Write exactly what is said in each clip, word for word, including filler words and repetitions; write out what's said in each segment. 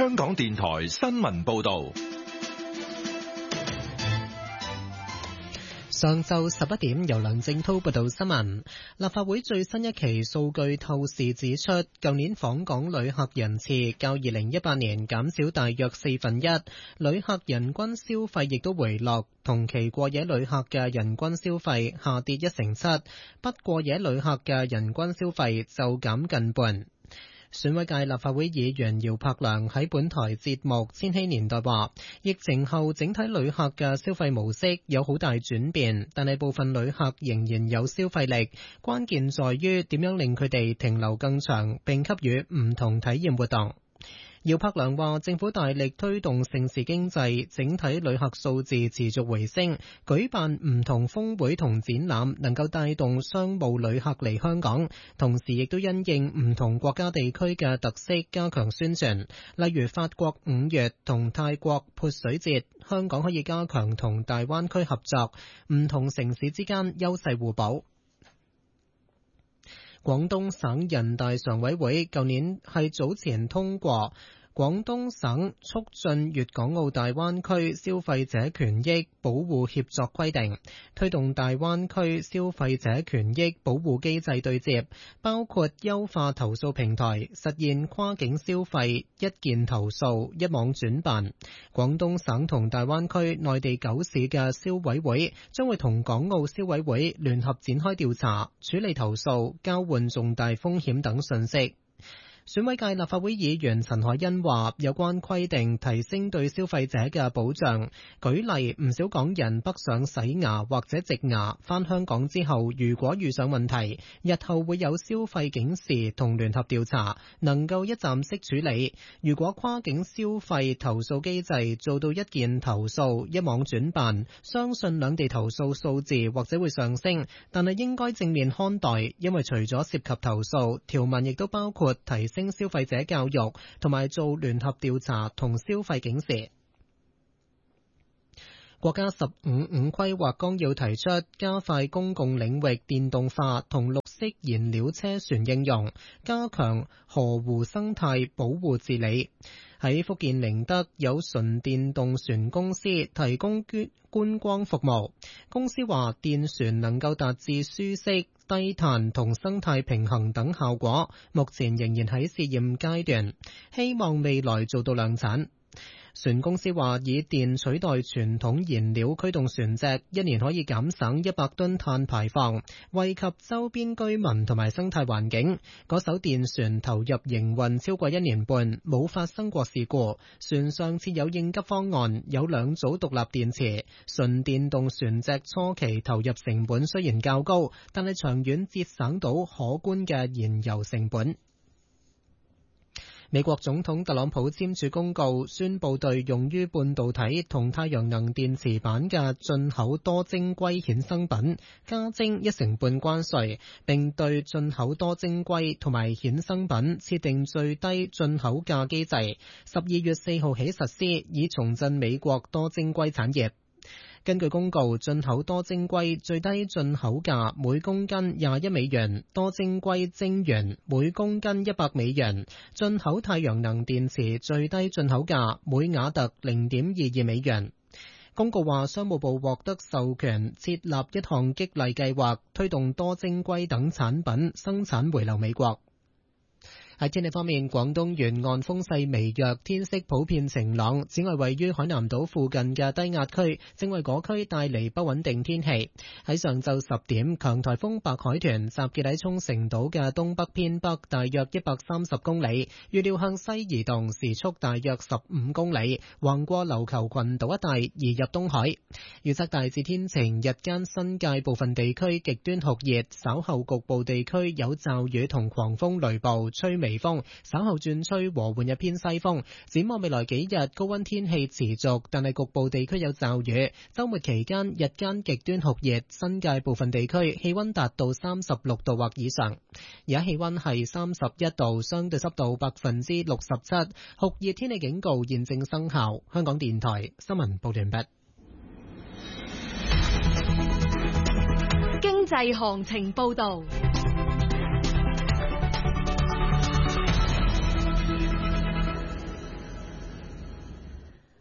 香港電台新聞報道。 上晝十一點，由梁正濤報道新聞。立法會最新一期數據透視指出，舊年訪港旅客人次較二零一八年減少大約四分一，旅客人均消費亦都回落，同期過夜旅客嘅人均消費下跌一成七，不過夜旅客嘅人均消費就減近半。選委界立法會議員姚柏良喺本台節目《千禧年代》話，疫情後整體旅客嘅消費模式有好大轉變，但係部分旅客仍然有消費力，關鍵在於點樣令佢哋停留更長，並給予唔同體驗活動。姚柏良話，政府大力推動盛事經濟，整體旅客數字持續回升，舉辦唔同峰會同展覽，能夠帶動商務旅客嚟香港，同時亦都因應唔同國家地區嘅特色加強宣傳，例如法國五月同泰國潑水節，香港可以加強同大灣區合作，唔同城市之間優勢互補。廣東省人大常委會舊年係早前通過廣東省促進粵港澳大灣區消費者權益保護協作規定，推動大灣區消費者權益保護機制對接，包括優化投訴平台，實現跨境消費一件投訴一網轉辦。廣東省同大灣區內地九市嘅消委會將會同港澳消委會聯合展開調查，處理投訴、交換重大風險等信息。選委界立法會議員陳凱欣話，有關規定提升對消費者嘅保障，舉例唔少港人北上洗牙或者植牙，返香港之後如果遇上問題，日後會有消費警示同聯合調查，能夠一站式處理。如果跨境消費投訴機制做到一件投訴一網轉辦，相信兩地投訴數字或者會上升，但係應該正面看待，因為除咗涉及投訴，條文亦都包括提升消費者教育同埋做聯合調查同消費警示。國家十五五規劃綱要提出，加快公共領域電動化同綠色燃料車船應用，加強河湖生態保護治理。喺福建寧德有純電動船公司提供觀光服務，公司話電船能夠達至舒適、低碳同生態平衡等效果，目前仍然喺試驗階段，希望未來做到量產。船公司話，以電取代傳統燃料驅動船隻，一年可以減省一百噸碳排放，惠及周邊居民同埋生態環境。嗰艘電船投入營運超過一年半，冇發生過事故。船上設有應急方案，有兩組獨立電池。純電動船隻初期投入成本雖然較高，但係長遠節省到可觀嘅燃油成本。美國總統特朗普簽署公告，宣布對用於半導體同太陽能電池板嘅進口多晶硅衍生品加徵一成半關稅，並對進口多晶硅同埋衍生品設定最低進口價機制，十二月四號起實施，以重振美國多晶硅產業。根據公告，進口多晶硅最低進口價每公斤廿一美元，多晶硅晶圓每公斤一百美元。進口太陽能電池最低進口價每瓦特零點二二美元。公告話，商務部獲得授權設立一項激勵計劃，推動多晶硅等產品生產回流美國。喺天氣方面，廣東沿岸風勢微弱，天色普遍晴朗。此外，位於海南島附近嘅低壓區正為嗰區帶嚟不穩定天氣。喺上晝十點，強颱風白海豚集結喺沖繩島嘅東北偏北大約一百三十公里，預料向西移動，時速大約十五公里，橫過琉球群島一帶移入東海。預測大致天晴，日間新界部分地區極端酷熱，稍後局部地區有驟雨同狂風雷暴，吹微微風，稍後轉吹和緩一偏西風。展望未來幾日，高溫天氣持續，但係局部地區有驟雨。周末期間日間極端酷熱，新界部分地區氣溫達到三十六度或以上。而家氣溫係三十一度，相對濕度百分之六十七，酷熱天氣警告現正生效。香港電台新聞報完畢。 經濟行情報道。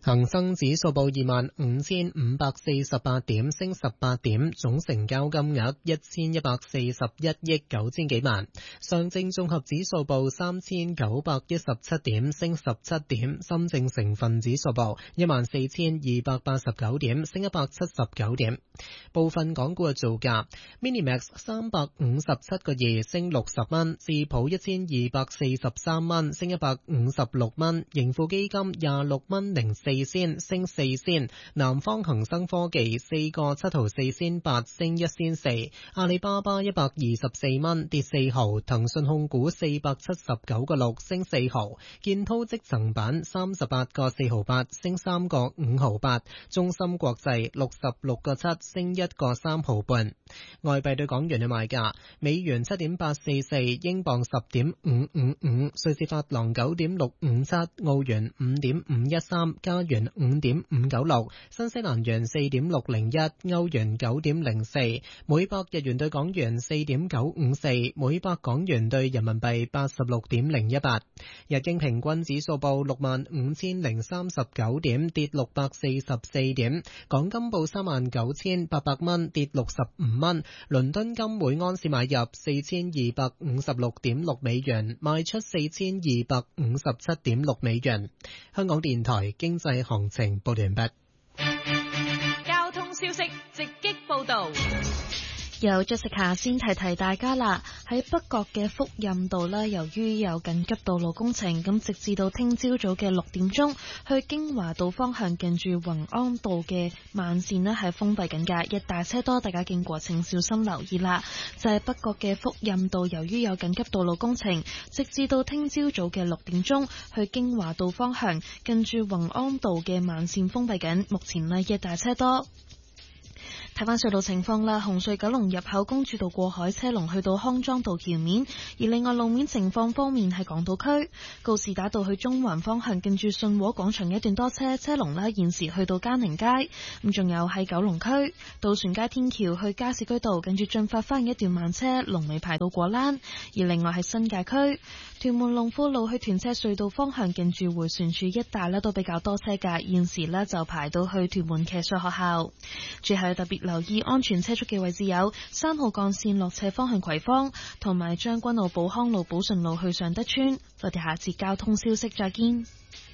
恒生指數報二萬五千五百四十八點，升十八點，總成交金額一千一百四十一億九千幾萬。上證綜合指數報三千九百一十七點，升十七點。深證成分指數報一萬四千二百八十九點，升一百七十九點。部分港股嘅造價 ，Minimax 三百五十七個二，升六十蚊；智普一千二百四十三蚊，升一百五十六蚊；盈富基金廿六蚊零四仙，升四仙；南方恒生科技四個七毫四仙八，升一仙四；阿里巴巴一百二十四蚊，跌四毫；騰訊控股四百七十九個六，升四毫；建滔積層板三十八個四毫八，升三個五毫八；中芯國際六十六個七，升一個三毫半。外幣對港元嘅賣價：美元七點八四四，英鎊十點五五五，瑞士法郎九點六五七，澳元五點五一三，加元五點五九六，新西蘭元四點六零一，歐元九點零四，每百日元對港元四點九五四，每百港元對人民幣八十六點零一八。日經平均指數報六萬五千零三十九點，跌六百四十四點。港金報三萬九千八百蚊，跌六十五蚊。倫敦金每安士買入四千二百五十六點六美元，賣出四千二百五十七點六美元。香港電台經濟行情報完畢。 交通消息直擊報道。 有 Jessica 先提提大家啦，喺北角嘅福蔭道呢，由於有緊急道路工程，咁直至到聽朝早嘅六點鐘，去京華道方向近住宏安道嘅慢線呢係封閉緊㗎，一大車多，大家經過請小心留意啦。就係北角嘅福蔭道，由於有緊急道路工程，直至到聽朝早嘅六點鐘，去京華道方向近住宏安道嘅慢線封閉緊，目前呢一大車多。睇翻隧道情況啦，紅隧九龍入口公主道過海車龍去到康莊道橋面，而另外路面情況方面係港島區告士打道去中環方向近住信和廣場一段多車，車龍呢現時去到嘉寧街，咁仲有喺九龍區渡船街天橋去加士居道近住進發花園一段慢車，龍尾排到果欄，而另外喺新界區屯門龍富路去屯赤隧道方向近住迴旋處一帶呢都比較多車㗎，現時呢就排到去屯門騎術學校。最後特別留意安全車速嘅位置有三號幹線落斜方向葵芳，同埋將軍澳寶康路寶順路去尚德村。我哋下節交通消息再見。